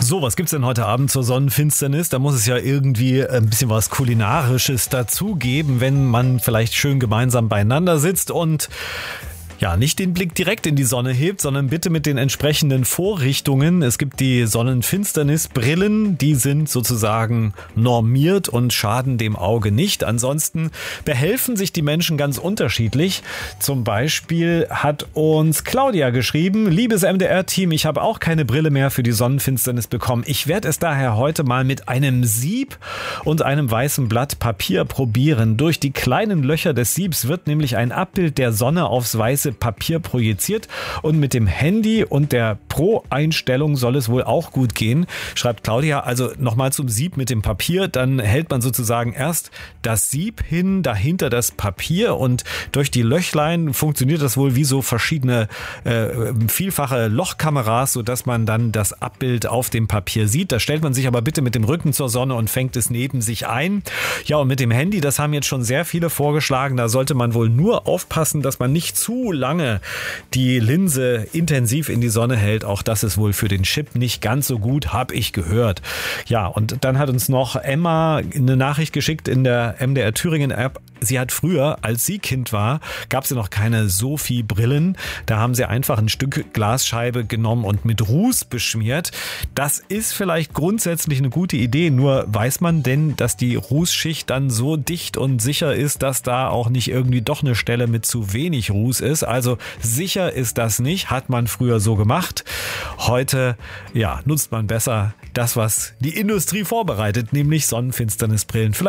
So, was gibt's denn heute Abend zur Sonnenfinsternis? Da muss es ja irgendwie ein bisschen was Kulinarisches dazugeben, wenn man vielleicht schön gemeinsam beieinander sitzt und ja, nicht den Blick direkt in die Sonne hebt, sondern bitte mit den entsprechenden Vorrichtungen. Es gibt die Sonnenfinsternisbrillen, die sind sozusagen normiert und schaden dem Auge nicht. Ansonsten behelfen sich die Menschen ganz unterschiedlich. Zum Beispiel hat uns Claudia geschrieben: Liebes MDR-Team, ich habe auch keine Brille mehr für die Sonnenfinsternis bekommen. Ich werde es daher heute mal mit einem Sieb und einem weißen Blatt Papier probieren. Durch die kleinen Löcher des Siebs wird nämlich ein Abbild der Sonne aufs weiße Papier projiziert und mit dem Handy und der Pro-Einstellung soll es wohl auch gut gehen, schreibt Claudia. Also nochmal zum Sieb mit dem Papier, dann hält man sozusagen erst das Sieb hin, dahinter das Papier und durch die Löchlein funktioniert das wohl wie so verschiedene vielfache Lochkameras, sodass man dann das Abbild auf dem Papier sieht. Da stellt man sich aber bitte mit dem Rücken zur Sonne und fängt es neben sich ein. Ja, und mit dem Handy, das haben jetzt schon sehr viele vorgeschlagen, da sollte man wohl nur aufpassen, dass man nicht zu lange die Linse intensiv in die Sonne hält. Auch das ist wohl für den Chip nicht ganz so gut, habe ich gehört. Ja, und dann hat uns noch Emma eine Nachricht geschickt in der MDR Thüringen App. Sie hat früher, als sie Kind war, gab es ja noch keine Sophie-Brillen. Da haben sie einfach ein Stück Glasscheibe genommen und mit Ruß beschmiert. Das ist vielleicht grundsätzlich eine gute Idee, nur weiß man denn, dass die Rußschicht dann so dicht und sicher ist, dass da auch nicht irgendwie doch eine Stelle mit zu wenig Ruß ist. Also sicher ist das nicht, hat man früher so gemacht. Heute, ja, nutzt man besser das, was die Industrie vorbereitet, nämlich Sonnenfinsternisbrillen. Vielleicht